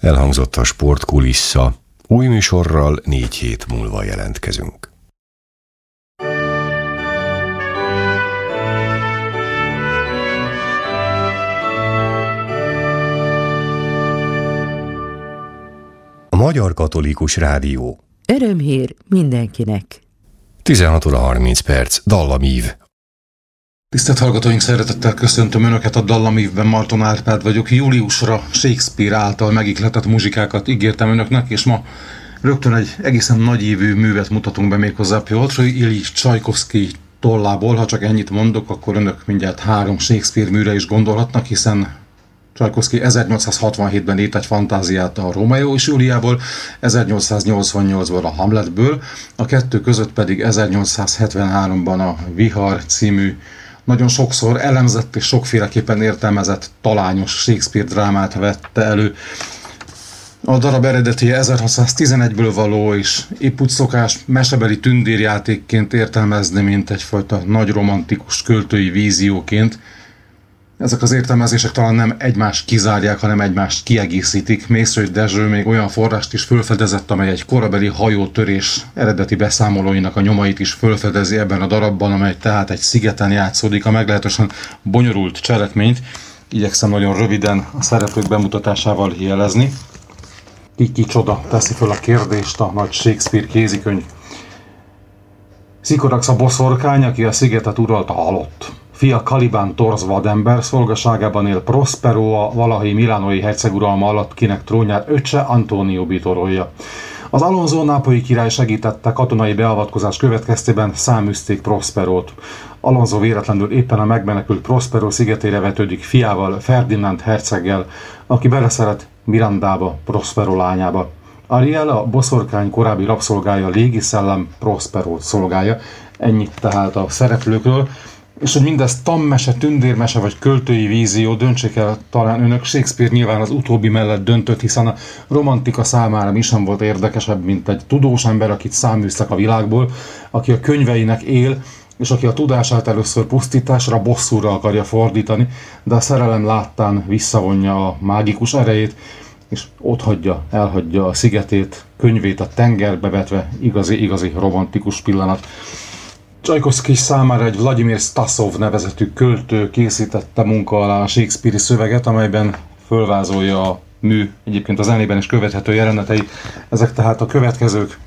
Elhangzott a Sportkulissza. Új műsorral 4 hét múlva jelentkezünk. A Magyar Katolikus Rádió. Örömhír mindenkinek. 16 óra 30 perc, Dallamív. Tisztelt hallgatóink, szeretettel köszöntöm Önöket a Dallamívben, Marton Árpád vagyok. Júliusra Shakespeare által megihletett muzsikákat ígértem Önöknek, és ma rögtön egy egészen nagyívű művet mutatunk be, méghozzá Pjotr Iljis Csajkovszky tollából. Ha csak ennyit mondok, akkor Önök mindjárt 3 Shakespeare műre is gondolhatnak, hiszen Csajkovszky 1867-ben írt egy fantáziát a Rómeó és Júliából, 1888-ban a Hamletből, a kettő között pedig 1873-ban a Vihar című, nagyon sokszor elemzett és sokféleképpen értelmezett talányos Shakespeare drámát vette elő. A darab eredetije 1611-ből való, és épp úgy szokás mesebeli tündérjátékként értelmezni, mint egyfajta nagy romantikus költői vízióként. Ezek az értelmezések talán nem egymást kizárják, hanem egymást kiegészítik. Mészői Dezső még olyan forrást is felfedezett, amely egy korabeli hajótörés eredeti beszámolóinak a nyomait is felfedezi ebben a darabban, amely tehát egy szigeten játszódik, a meglehetősen bonyolult cselekményt. Igyekszem nagyon röviden a szereplők bemutatásával jelezni. Kicsoda teszi föl a kérdést a nagy Shakespeare kézikönyv. Sycorax a boszorkány, aki a szigetet uralta, halott. Fia Caliban torz vadember, szolgaságában él Prospero, a valahi milánói herceg uralma alatt, kinek trónját öccse Antonio bitorolja. Az Alonso nápolyi király segítette, katonai beavatkozás következtében száműzték Prosperót. Alonso véletlenül éppen a megmenekült Prospero szigetére vetődik fiával, Ferdinand herceggel, aki beleszeret Mirandába, Prospero lányába. Ariel, a boszorkány korábbi rabszolgája, légiszellem, Prosperót szolgálja. Ennyit tehát a szereplőkről. És hogy mindez tammese, tündérmese vagy költői vízió, döntsék el talán Önök. Shakespeare nyilván az utóbbi mellett döntött, hiszen a romantika számára mi sem volt érdekesebb, mint egy tudós ember, akit száműztek a világból, aki a könyveinek él, és aki a tudását először pusztításra, bosszúra akarja fordítani, de a szerelem láttán visszavonja a mágikus erejét, és elhagyja a szigetét, könyvét a tengerbe vetve. Igazi romantikus pillanat. Csajkovszky számára egy Vladimir Stasov nevezetű költő készítette munka alá a Shakespeare-i szöveget, amelyben fölvázolja a mű, egyébként a zenében is követhető jelenetei. Ezek tehát a következők.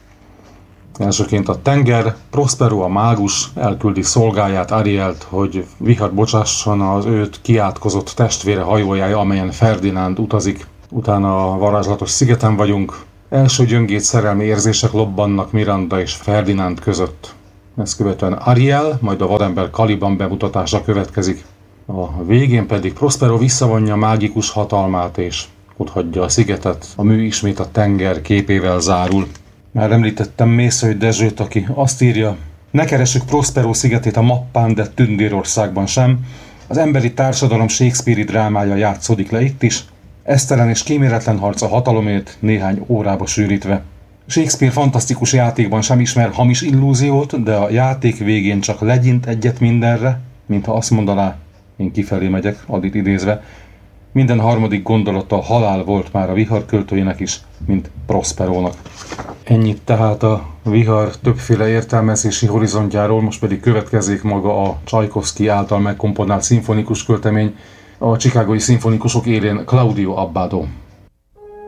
Elsőként a tenger, Prospero a mágus elküldi szolgáját, Arielt, hogy vihart bocsásson az őt kiátkozott testvére hajójája, amelyen Ferdinand utazik. Utána a varázslatos szigeten vagyunk. Első gyöngét szerelmi érzések lobbannak Miranda és Ferdinand között. Ezt követően Ariel, majd a vadember Caliban bemutatása következik. A végén pedig Prospero visszavonja mágikus hatalmát és otthagyja a szigetet. A mű ismét a tenger képével zárul. Már említettem Mészői Dezsőt, aki azt írja: ne keressük Prospero szigetét a mappán, de Tündérországban sem. Az emberi társadalom Shakespeare-i drámája játszódik le itt is. Esztelen és kíméletlen harc a hatalomért, néhány órába sűrítve. Shakespeare fantasztikus játékban sem ismer hamis illúziót, de a játék végén csak legyint egyet mindenre, mintha azt mondaná, én kifelé megyek, addig idézve. Minden harmadik gondolata halál volt már a Vihar költőjének is, mint Prosperónak. Ennyit tehát a Vihar többféle értelmezési horizontjáról, most pedig következik maga a Csajkovszky által megkomponált szimfonikus költemény, a chicagói szimfonikusok élén Claudio Abbado.